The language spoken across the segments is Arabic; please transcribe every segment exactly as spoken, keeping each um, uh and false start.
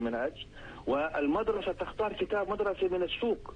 المنهاج، والمدرسة تختار كتاب مدرسة من السوق.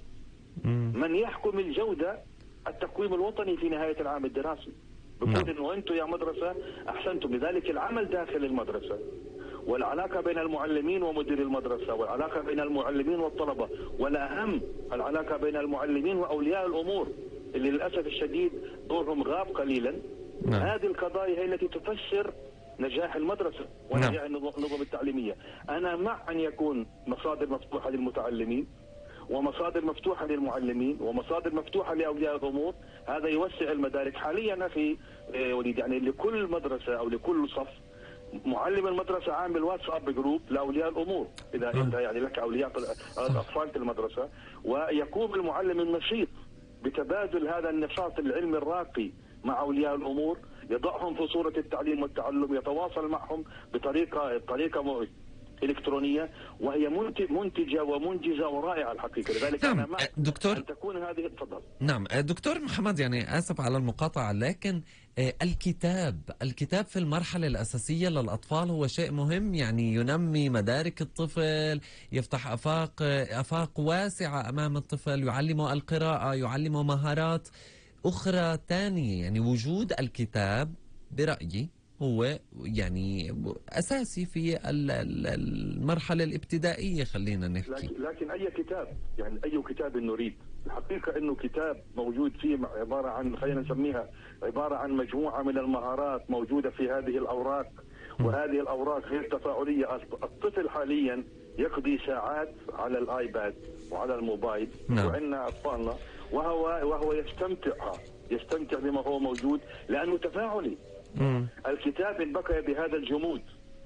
من يحكم الجودة التقويم الوطني في نهاية العام الدراسي. بقول انه انتم يا مدرسة احسنتم. لذلك العمل داخل المدرسة والعلاقة بين المعلمين ومدير المدرسة والعلاقة بين المعلمين والطلبة، والأهم العلاقة بين المعلمين وأولياء الأمور اللي للأسف الشديد دورهم غاب قليلا. نعم. هذه القضايا هي التي تفسر نجاح المدرسة ونجاح نعم. النظم التعليمية. أنا مع أن يكون مصادر مفتوحة للمتعلمين ومصادر مفتوحة للمعلمين ومصادر مفتوحة لأولياء الأمور. هذا يوسع المدارك. حاليا أخي وليد يعني لكل مدرسة أو لكل صف معلم المدرسة عامل واتساب جروب لأولياء الأمور، إذا أنت يعني لك أولياء أطفال في المدرسة، ويقوم المعلم النشيط بتبادل هذا النشاط العلمي الراقي مع أولياء الأمور، يضعهم في صورة التعليم والتعلم، يتواصل معهم بطريقة طريقة إلكترونية، وهي منتجة ومنجزة ورائعة الحقيقة. لذلك نعم. أنا مع دكتور أن تكون هذه. تفضل. نعم دكتور محمد، يعني آسف على المقاطعة، لكن الكتاب الكتاب في المرحلة الأساسية للأطفال هو شيء مهم، يعني ينمي مدارك الطفل، يفتح أفاق أفاق واسعة أمام الطفل، يعلمه القراءة، يعلمه مهارات أخرى تانية. يعني وجود الكتاب برأيي هو يعني أساسي في المرحلة الابتدائية، خلينا نحكي. لكن, لكن أي كتاب، يعني أي كتاب نريد. الحقيقة أنه كتاب موجود فيه عبارة عن، خلينا نسميها عبارة عن مجموعة من المهارات موجودة في هذه الأوراق، وهذه الأوراق غير تفاعلية. الطفل حاليا يقضي ساعات على الآيباد وعلى الموبايل، نعم. وعندنا أطفالنا وهو وهو يستمتع يستمتع بما هو موجود لأنه تفاعلي. مم. الكتاب إن بقي بهذا الجمود،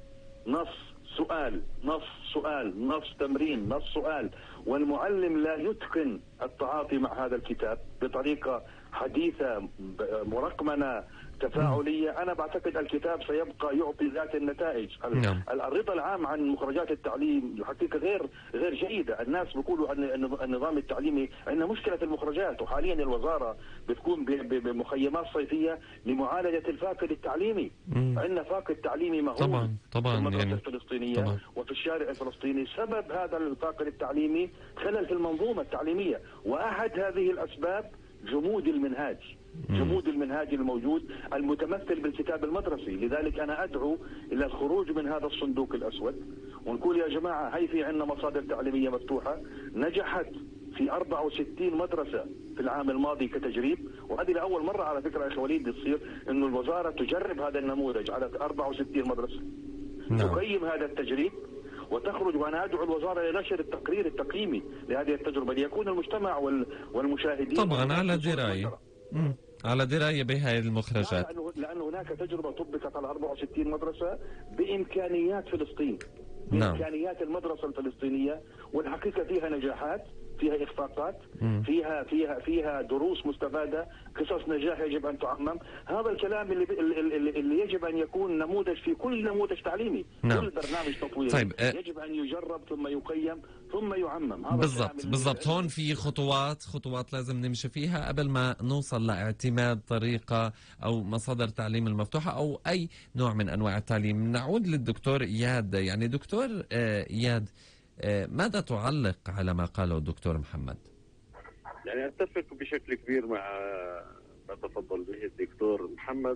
نص سؤال نص سؤال نص تمرين نص سؤال، والمعلم لا يتقن التعاطي مع هذا الكتاب بطريقة حديثة مرقمنة تفاعلية، أنا بعتقد الكتاب سيبقى يعطي ذات النتائج. نعم. الرضا العام عن مخرجات التعليم الحقيقة غير غير جيدة. الناس بيقولوا أن النظام التعليمي عندنا مشكلة في المخرجات، وحاليا الوزارة بتكون بمخيمات صيفية لمعالجة الفاقد التعليمي. عندنا فاقد تعليمي مهول طبعا طبعا في المدرسة يعني الفلسطينية طبعا. وفي الشارع الفلسطيني. سبب هذا الفاقد التعليمي خلل في المنظومة التعليمية، وأحد هذه الأسباب جمود المنهاج جمود المنهاج الموجود المتمثل بالكتاب المدرسي. لذلك أنا أدعو إلى الخروج من هذا الصندوق الأسود، ونقول يا جماعة هي في عندنا مصادر تعليمية مفتوحة نجحت في أربعة وستين مدرسة في العام الماضي كتجريب، وهذه لأول مرة على فكرة يا أخي وليد تصير إنه الوزارة تجرب هذا النموذج على أربعة وستين مدرسة. نعم. تقيم هذا التجريب وتخرج، وأنا أدعو الوزارة إلى نشر التقرير التقييمي لهذه التجربة ليكون المجتمع والمشاهدين طبعا على دراية على دراية بهذه المخرجات، لأنه, لأن هناك تجربة طبقت على أربعة وستين مدرسة بإمكانيات فلسطين، بإمكانيات نعم. المدرسة الفلسطينية، والحقيقة فيها نجاحات، فيها إخفاقات، مم. فيها فيها فيها دروس مستفادة، قصص نجاح يجب أن تعمم. هذا الكلام اللي, اللي, اللي يجب أن يكون نموذج في كل نموذج تعليمي. نعم. كل برنامج تطويري طيب. يجب أن يجرب ثم يقيم ثم يعمم. بالضبط بالضبط. هون في خطوات خطوات لازم نمشي فيها قبل ما نوصل لاعتماد طريقة أو مصادر تعليم المفتوحة أو أي نوع من أنواع التعليم. نعود للدكتور إياد. يعني دكتور إياد، ماذا تعلق على ما قاله الدكتور محمد؟ يعني أتفق بشكل كبير مع ما تفضل به الدكتور محمد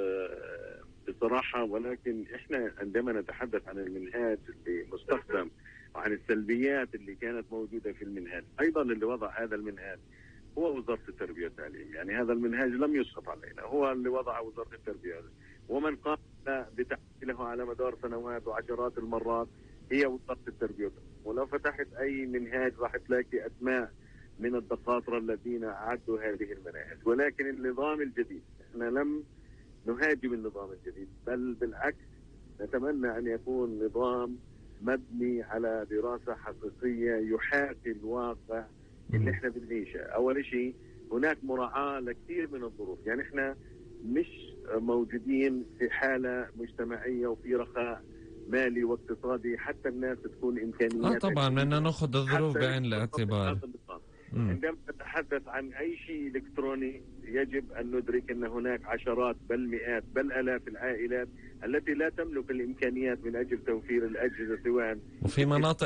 بصراحة، ولكن إحنا عندما نتحدث عن المنهاج اللي مستخدم وعن السلبيات اللي كانت موجودة في المنهاج، أيضا اللي وضع هذا المنهاج هو وزارة التربية والتعليم. يعني هذا المنهاج لم يسقط علينا، هو اللي وضع وزارة التربية، ومن قام بتحميله على مدار سنوات وعشرات المرات هي وزارة التربية. ولو فتحت أي منهاج راح تلاقي أسماء من الدكاترة الذين أعدوا هذه المناهج، ولكن النظام الجديد احنا لم نهاجم النظام الجديد، بل بالعكس نتمنى أن يكون نظام مبني على دراسة حقيقية يحاكي الواقع اللي احنا بنعيشه. أول شيء هناك مراعاة لكثير من الظروف، يعني احنا مش موجودين في حالة مجتمعية وفي رخاء مالي واقتصادي حتى الناس تكون إمكانيات. آه طبعا بدنا ناخذ الظروف بعين الاعتبار. عندما نتحدث عن أي شيء إلكتروني يجب أن ندرك أن هناك عشرات بل مئات بل آلاف العائلات التي لا تملك الإمكانيات من أجل توفير الأجهزة، سواء وفي مناطق